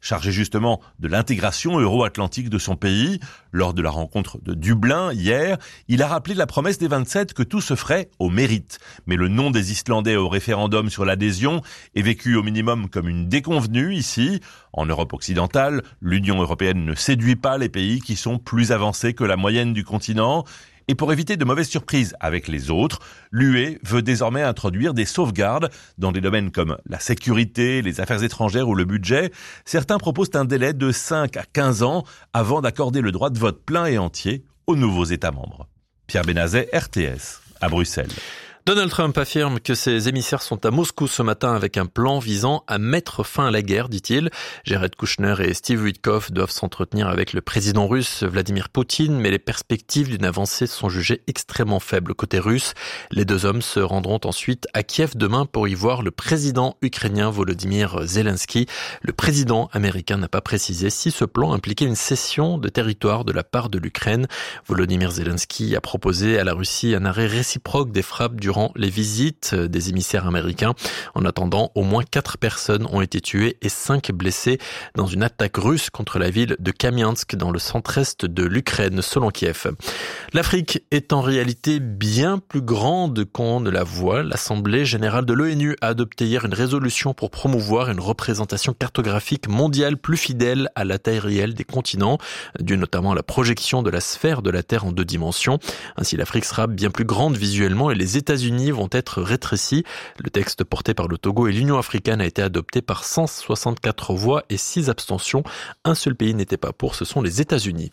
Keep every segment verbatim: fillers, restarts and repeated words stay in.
chargé justement de l'intégration euro-atlantique de son pays. Lors de la rencontre de Dublin hier, il a rappelé la promesse des vingt-sept que tout se ferait au mérite. Mais le nom des Islandais au référendum sur l'adhésion est vécu au minimum comme une déconvenue ici. En Europe occidentale, l'Union européenne ne séduit pas les pays qui sont plus avancés que la moyenne du continent. Et pour éviter de mauvaises surprises avec les autres, l'U E veut désormais introduire des sauvegardes dans des domaines comme la sécurité, les affaires étrangères ou le budget. Certains proposent un délai de cinq à quinze ans avant d'accorder le droit de vote plein et entier aux nouveaux États membres. Pierre Benazet, R T S, à Bruxelles. Donald Trump affirme que ses émissaires sont à Moscou ce matin avec un plan visant à mettre fin à la guerre, dit-il. Jared Kushner et Steve Witkoff doivent s'entretenir avec le président russe Vladimir Poutine, mais les perspectives d'une avancée sont jugées extrêmement faibles côté russe. Les deux hommes se rendront ensuite à Kiev demain pour y voir le président ukrainien Volodymyr Zelensky. Le président américain n'a pas précisé si ce plan impliquait une cession de territoire de la part de l'Ukraine. Volodymyr Zelensky a proposé à la Russie un arrêt réciproque des frappes durant les visites des émissaires américains. En attendant, au moins quatre personnes ont été tuées et cinq blessées dans une attaque russe contre la ville de Kamiansk dans le centre-est de l'Ukraine, selon Kiev. L'Afrique est en réalité bien plus grande qu'on ne la voit. L'Assemblée générale de l'ONU a adopté hier une résolution pour promouvoir une représentation cartographique mondiale plus fidèle à la taille réelle des continents, due notamment à la projection de la sphère de la Terre en deux dimensions. Ainsi, l'Afrique sera bien plus grande visuellement et les États-Unis vont être rétrécis. Le texte porté par le Togo et l'Union africaine a été adopté par cent soixante-quatre voix et six abstentions. Un seul pays n'était pas pour, ce sont les États-Unis.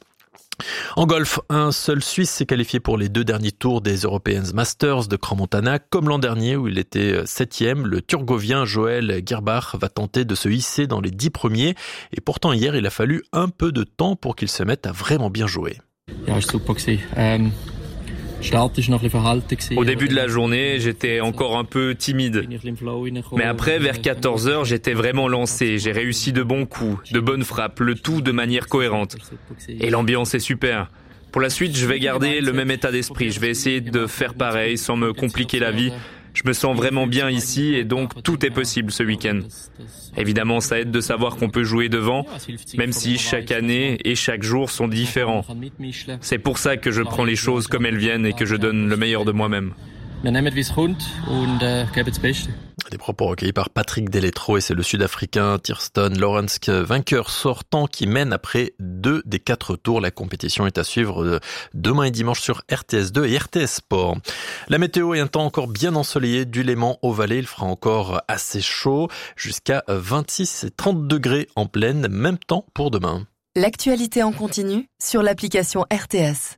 En golf, un seul Suisse s'est qualifié pour les deux derniers tours des European Masters de Crans-Montana. Comme l'an dernier où il était septième, le Turgovien Joël Gerbach va tenter de se hisser dans les dix premiers. Et pourtant hier, il a fallu un peu de temps pour qu'il se mette à vraiment bien jouer. Ja, super gewesen. Ähm Au début de la journée, j'étais encore un peu timide. Mais après, vers quatorze heures, j'étais vraiment lancé. J'ai réussi de bons coups, de bonnes frappes, le tout de manière cohérente. Et l'ambiance est super. Pour la suite, je vais garder le même état d'esprit. Je vais essayer de faire pareil sans me compliquer la vie. Je me sens vraiment bien ici et donc tout est possible ce week-end. Évidemment, ça aide de savoir qu'on peut jouer devant, même si chaque année et chaque jour sont différents. C'est pour ça que je prends les choses comme elles viennent et que je donne le meilleur de moi-même. Des propos recueillis par Patrick Deletro et c'est le Sud-Africain Thierston Lawrence, vainqueur sortant qui mène après deux des quatre tours. La compétition est à suivre demain et dimanche sur R T S deux et R T S Sport. La météo est un temps encore bien ensoleillé du Léman au Valais. Il fera encore assez chaud jusqu'à vingt-six et trente degrés en pleine. Même temps pour demain. L'actualité en continu sur l'application R T S.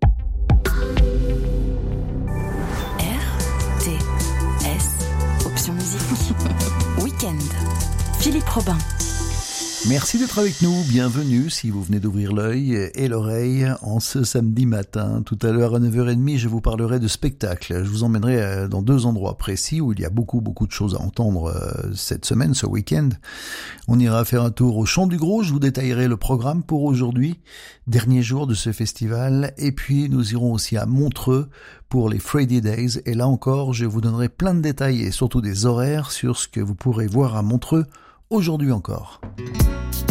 Musique. Week-end. Philippe Robin. Merci d'être avec nous, bienvenue si vous venez d'ouvrir l'œil et l'oreille en ce samedi matin. Tout à l'heure à neuf heures trente, je vous parlerai de spectacle. Je vous emmènerai dans deux endroits précis où il y a beaucoup beaucoup de choses à entendre cette semaine, ce week-end. On ira faire un tour au Chant du Gros, je vous détaillerai le programme pour aujourd'hui, dernier jour de ce festival. Et puis nous irons aussi à Montreux pour les Friday Days. Et là encore, je vous donnerai plein de détails et surtout des horaires sur ce que vous pourrez voir à Montreux aujourd'hui encore.